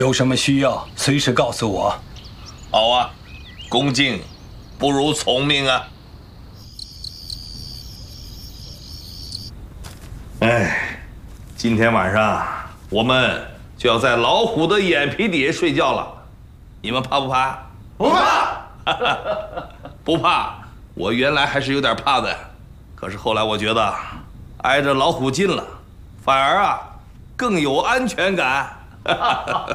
有什么需要，随时告诉我。 好啊，恭敬不如从命啊。哎，今天晚上我们就要在老虎的眼皮底下睡觉了，你们怕不怕？ 不怕。 不怕。我原来还是有点怕的，可是后来我觉得挨着老虎近了，反而更有安全感。